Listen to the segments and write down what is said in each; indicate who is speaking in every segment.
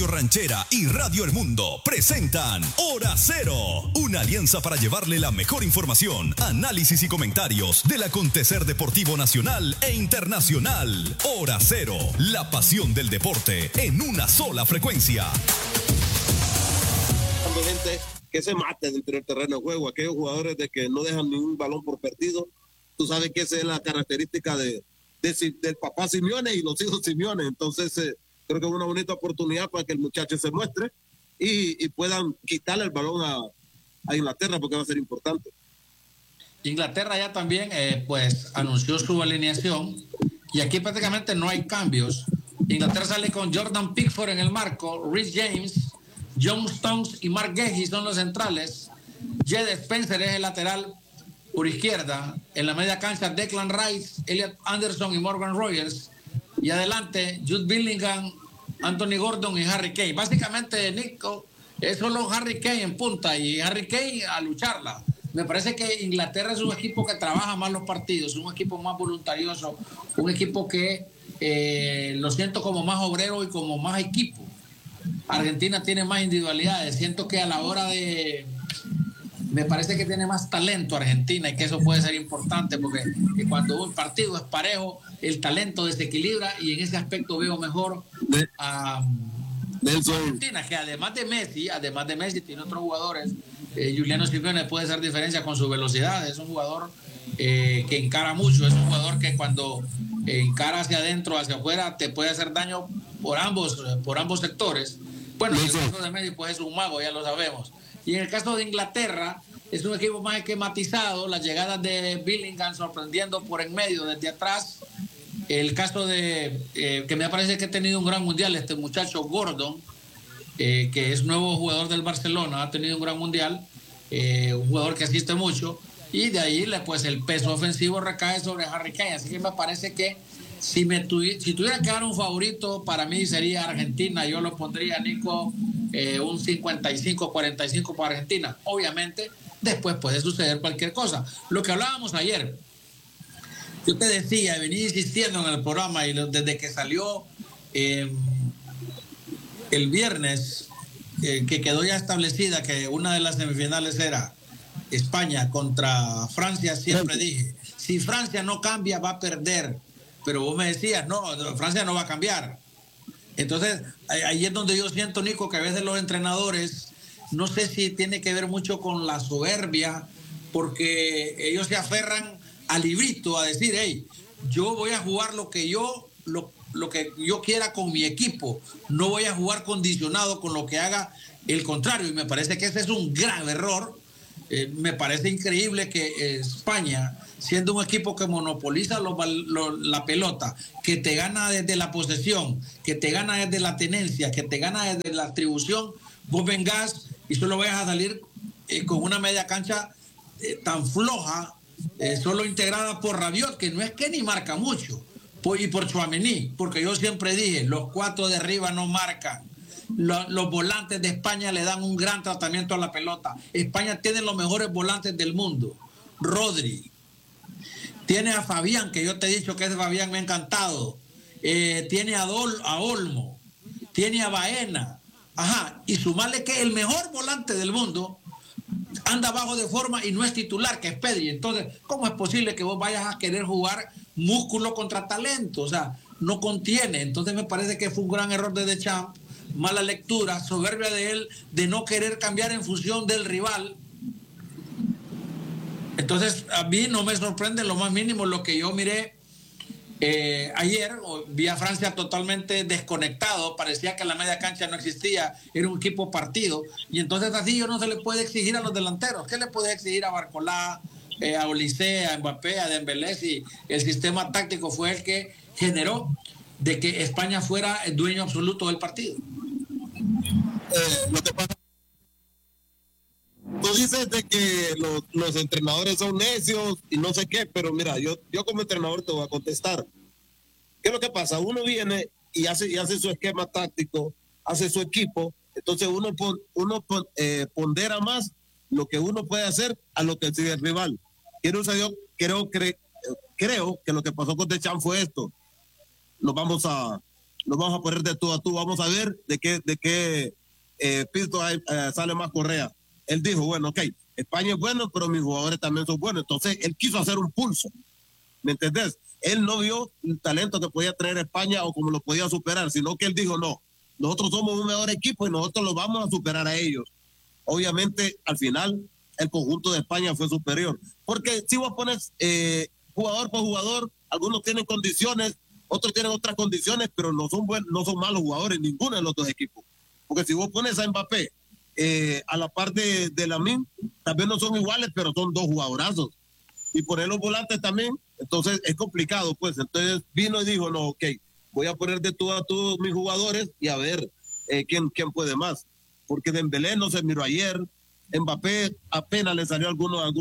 Speaker 1: Ranchera y Radio El Mundo presentan Hora Cero, una alianza para llevarle la mejor información, análisis y comentarios del acontecer deportivo nacional e internacional. Hora Cero, la pasión del deporte en una sola frecuencia.
Speaker 2: Gente que se mate dentro del terreno de juego, aquellos jugadores de que no dejan ningún balón por perdido. Tú sabes que esa es la característica del papá Simeone y los hijos Simeone. Entonces creo que es una bonita oportunidad para que el muchacho se muestre y puedan quitarle el balón a Inglaterra, porque va a ser importante.
Speaker 3: Inglaterra ya también pues anunció su alineación y aquí prácticamente no hay cambios. Inglaterra sale con Jordan Pickford en el marco, Reece James, John Stones y Mark Gehry son los centrales. Jed Spencer es el lateral por izquierda. En la media cancha, Declan Rice, Elliot Anderson y Morgan Rogers. Y adelante, Jude Bellingham, Anthony Gordon y Harry Kane. Básicamente, Nico, es solo Harry Kane en punta y Harry Kane a lucharla. Me parece que Inglaterra es un equipo que trabaja más los partidos, un equipo más voluntarioso, un equipo que lo siento como más obrero y como más equipo. Argentina tiene más individualidades. Siento que a la hora de... Me parece que tiene más talento Argentina y que eso puede ser importante porque cuando un partido es parejo, el talento desequilibra y en ese aspecto veo mejor a Argentina, que además de Messi tiene otros jugadores. Juliano Simeone puede hacer diferencia con su velocidad. Es un jugador que encara mucho. Es un jugador que cuando encara hacia adentro, hacia afuera, te puede hacer daño por ambos sectores. Bueno, en el caso de Messi pues es un mago, ya lo sabemos. Y en el caso de Inglaterra es un equipo más esquematizado, las llegadas de Bellingham sorprendiendo por en medio desde atrás. El caso de que me parece que ha tenido un gran mundial este muchacho Gordon, que es nuevo jugador del Barcelona, ha tenido un gran mundial, un jugador que asiste mucho, y de ahí pues el peso ofensivo recae sobre Harry Kane. Así que me parece que si tuviera que dar un favorito, para mí sería Argentina. Yo lo pondría, Nico, un 55-45 para Argentina. Obviamente, después puede suceder cualquier cosa. Lo que hablábamos ayer, yo te decía, venía insistiendo en el programa y desde que salió el viernes, que quedó ya establecida que una de las semifinales era España contra Francia, siempre dije, si Francia no cambia va a perder. Pero vos me decías, no, Francia no va a cambiar. Entonces, ahí es donde yo siento, Nico, que a veces los entrenadores, no sé si tiene que ver mucho con la soberbia, porque ellos se aferran al librito, a decir, hey, yo voy a jugar lo que yo quiera con mi equipo, no voy a jugar condicionado con lo que haga el contrario. Y me parece que ese es un gran error. Me parece increíble que España, siendo un equipo que monopoliza la pelota, que te gana desde la posesión, que te gana desde la tenencia, que te gana desde la atribución, vos vengás y solo vayas a salir con una media cancha tan floja, solo integrada por Rabiot, que no es que ni marca mucho, y por Tchouaméni, porque yo siempre dije, los cuatro de arriba no marcan. Los volantes de España le dan un gran tratamiento a la pelota. España tiene los mejores volantes del mundo. Rodri. Tiene a Fabián, que yo te he dicho que ese Fabián me ha encantado. Tiene a Olmo. Tiene a Baena. Ajá. Y sumarle que el mejor volante del mundo anda bajo de forma y no es titular, que es Pedri. Entonces, ¿cómo es posible que vos vayas a querer jugar músculo contra talento? O sea, no contiene. Entonces me parece que fue un gran error de Deschamps. Mala lectura, soberbia de él, de no querer cambiar en función del rival. Entonces, a mí no me sorprende lo más mínimo lo que yo miré ayer. Vi a Francia totalmente desconectado, parecía que la media cancha no existía, era un equipo partido. Y entonces así yo no se le puede exigir a los delanteros. ¿Qué le puede exigir a Barcolá, a Olise, a Mbappé, a Dembélé? Si el sistema táctico fue el que generó de que España fuera el dueño absoluto del partido.
Speaker 2: Lo que pasa, tú dices de que los entrenadores son necios y no sé qué, pero mira, yo como entrenador te voy a contestar. ¿Qué es lo que pasa? Uno viene y hace su esquema táctico, hace su equipo, entonces uno pondera más lo que uno puede hacer a lo que exige el rival. Creo que lo que pasó con Deschamps fue esto. Nos vamos a nos vamos a poner de tú a tú, vamos a ver de qué pito sale más correa. Él dijo, bueno, ok, España es bueno, pero mis jugadores también son buenos. Entonces, él quiso hacer un pulso, ¿me entendés? Él no vio el talento que podía traer España o cómo lo podía superar, sino que él dijo, no, nosotros somos un mejor equipo y nosotros los vamos a superar a ellos. Obviamente, al final, el conjunto de España fue superior. Porque si vos pones jugador por jugador, algunos tienen condiciones, otros tienen otras condiciones, pero no son malos jugadores, ninguno de los dos equipos. Porque si vos pones a Mbappé a la par de Lamine, también no son iguales, pero son dos jugadorazos. Y poner los volantes también, entonces es complicado, pues. Entonces vino y dijo, no, ok, voy a poner de tú a tú mis jugadores y a ver quién puede más. Porque Dembélé no se miró ayer, Mbappé apenas le salió algunas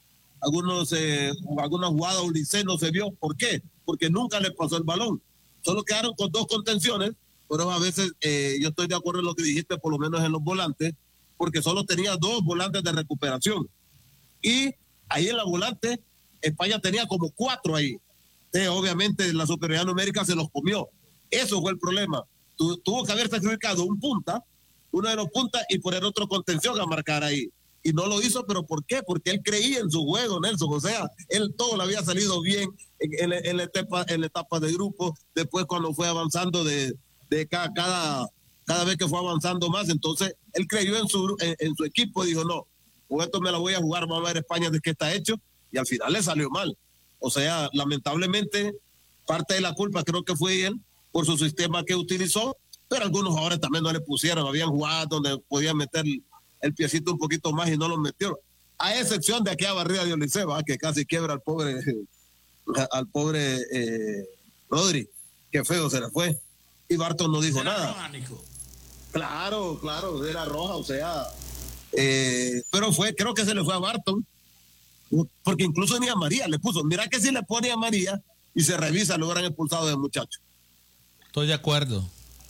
Speaker 2: jugadas, Ulises no se vio. ¿Por qué? Porque nunca le pasó el balón. Solo quedaron con dos contenciones, pero a veces yo estoy de acuerdo en lo que dijiste, por lo menos en los volantes, porque solo tenía dos volantes de recuperación. Y ahí en la volante, España tenía como 4 ahí. Obviamente la superioridad numérica se los comió. Eso fue el problema. Tuvo que haber sacrificado uno de los puntas y poner otro contención a marcar ahí. Y no lo hizo, pero ¿por qué? Porque él creía en su juego, Nelson. O sea, él todo le había salido bien en la etapa de grupo. Después cuando fue avanzando de cada vez que fue avanzando más, entonces él creyó en su equipo y dijo, no, con esto me la voy a jugar, vamos a ver España de qué está hecho, y al final le salió mal. O sea, lamentablemente, parte de la culpa creo que fue él por su sistema que utilizó, pero algunos jugadores también no le pusieron, habían jugado donde podían meter el piecito un poquito más y no lo metió, a excepción de aquella barrida de Oliseva, que casi quiebra al pobre Rodri, que feo se le fue, y Barton no dijo nada.
Speaker 3: Románico.
Speaker 2: Claro, era roja, o sea, pero creo que se le fue a Barton, porque incluso ni a María le puso. Mira que si le pone a María y se revisa, lo hubieran expulsado del muchacho.
Speaker 4: Estoy de acuerdo.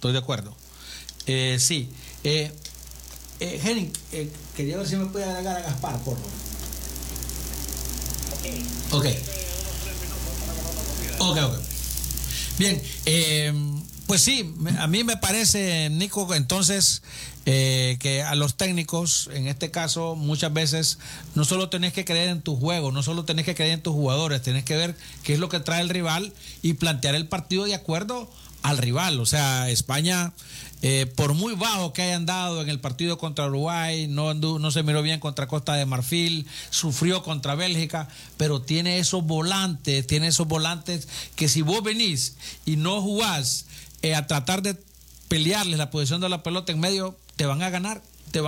Speaker 4: Sí. Henning, quería ver si me puede agregar a Gaspar, por favor. Ok. Bien, pues sí, a mí me parece, Nico, entonces que a los técnicos, en este caso, muchas veces no solo tenés que creer en tu juego, no solo tenés que creer en tus jugadores, tenés que ver qué es lo que trae el rival y plantear el partido de acuerdo al rival. O sea, España, por muy bajo que hayan dado en el partido contra Uruguay, no se miró bien contra Costa de Marfil, sufrió contra Bélgica, pero tiene esos volantes que si vos venís y no jugás a tratar de pelearles la posición de la pelota en medio, te van a ganar.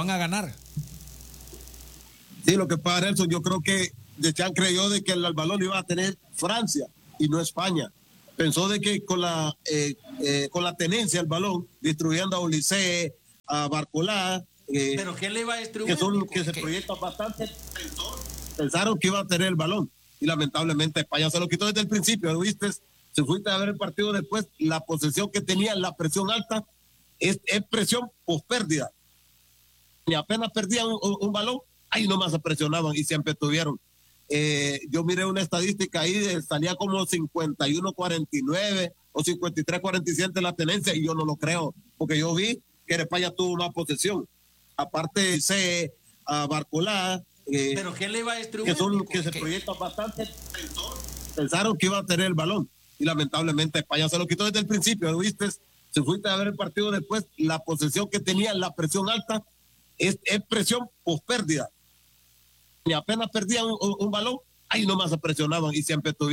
Speaker 2: Sí, lo que pasa, Nelson, yo creo que Deschamps creyó de que el balón iba a tener Francia y no España. Pensó de que con la tenencia del balón, destruyendo a Ulises, a Barcolá,
Speaker 3: ¿pero quién le iba a distribuir?
Speaker 2: que se proyecta bastante, pensaron que iba a tener el balón. Y lamentablemente España se lo quitó desde el principio, ¿lo viste? Se fuiste a ver el partido después, la posesión que tenía, la presión alta, es presión pospérdida. Y apenas perdían un balón, ahí nomás se presionaban y siempre tuvieron. Yo miré una estadística ahí, salía como 51-49 o 53-47 la tenencia, y yo no lo creo, porque yo vi que España tuvo más posesión. Aparte, a Barcolá,
Speaker 3: ¿pero quién le iba a distribuir?
Speaker 2: Que se proyecta bastante, pensaron que iba a tener el balón. Y lamentablemente España se lo quitó desde el principio, ¿lo viste? Se fuiste a ver el partido después, la posesión que tenía, la presión alta, es presión pospérdida. Y apenas perdían un balón, ahí nomás se presionaban y siempre tuvieron.